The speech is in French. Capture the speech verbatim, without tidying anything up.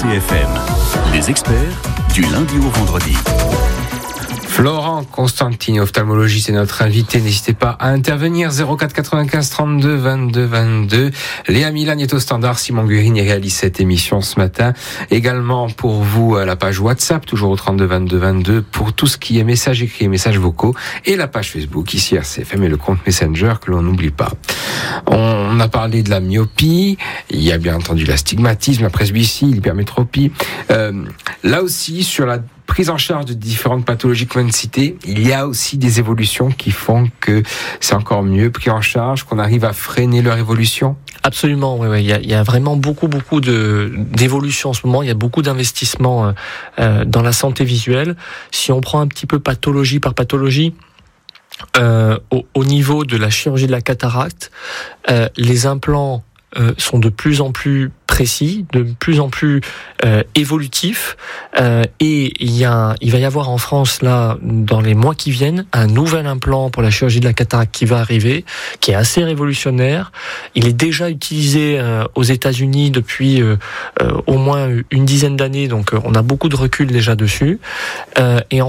F M. Les experts du lundi au vendredi. Florent Constantini, ophtalmologie, c'est notre invité. N'hésitez pas à intervenir. zéro quatre quatre-vingt-quinze trente-deux vingt-deux vingt-deux. Léa Milan est au standard. Simon Guérini réalise cette émission ce matin. Également pour vous, la page WhatsApp, toujours au trente-deux vingt-deux vingt-deux, pour tout ce qui est messages écrits et messages vocaux. Et la page Facebook, ici R C F M, et le compte Messenger que l'on n'oublie pas. On a parlé de la myopie. Il y a bien entendu l'astigmatisme, la presbytie, l'hypermétropie. Euh, là aussi, sur la prise en charge de différentes pathologies qu'on vient de citer, il y a aussi des évolutions qui font que c'est encore mieux pris en charge, qu'on arrive à freiner leur évolution. Absolument, oui, oui. Il y a, il y a vraiment beaucoup, beaucoup de d'évolution en ce moment. Il y a beaucoup d'investissements euh, dans la santé visuelle. Si on prend un petit peu pathologie par pathologie, euh, au, au niveau de la chirurgie de la cataracte, euh, les implants euh, sont de plus en plus précis, de plus en plus euh, évolutif, euh, et il y a, il va y avoir en France là dans les mois qui viennent un nouvel implant pour la chirurgie de la cataracte qui va arriver, qui est assez révolutionnaire. Il est déjà utilisé euh, aux États-Unis depuis euh, euh, au moins une dizaine d'années, donc euh, on a beaucoup de recul déjà dessus. Euh, et en